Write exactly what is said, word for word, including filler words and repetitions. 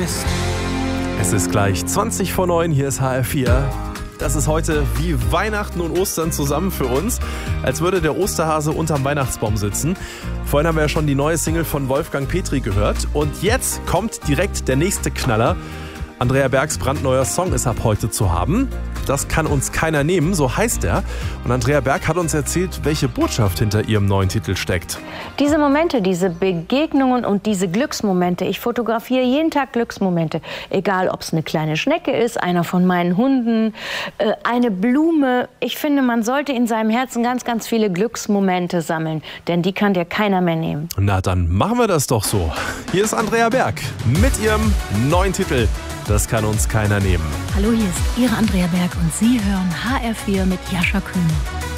bist. Es ist gleich zwanzig vor neun, hier ist H R vier. Das ist heute wie Weihnachten und Ostern zusammen für uns, als würde der Osterhase unterm Weihnachtsbaum sitzen. Vorhin haben wir ja schon die neue Single von Wolfgang Petri gehört und jetzt kommt direkt der nächste Knaller. Andrea Bergs brandneuer Song ist ab heute zu haben. Das kann uns keiner nehmen, so heißt er. Und Andrea Berg hat uns erzählt, welche Botschaft hinter ihrem neuen Titel steckt. Diese Momente, diese Begegnungen und diese Glücksmomente. Ich fotografiere jeden Tag Glücksmomente. Egal, ob es eine kleine Schnecke ist, einer von meinen Hunden, äh, eine Blume. Ich finde, man sollte in seinem Herzen ganz, ganz viele Glücksmomente sammeln. Denn die kann dir keiner mehr nehmen. Na, dann machen wir das doch so. Hier ist Andrea Berg mit ihrem neuen Titel. Das kann uns keiner nehmen. Hallo, hier ist Ihre Andrea Berg und Sie hören H R vier mit Jascha Kühn.